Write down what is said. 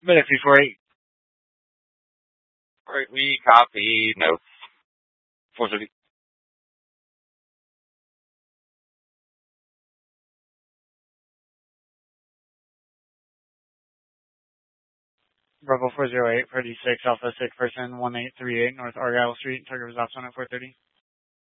Minute 348. Right, we copy notes. 430. Bravo 408, 36, Alpha 6 person, 1838 North Argyle Street, target was off on at 430.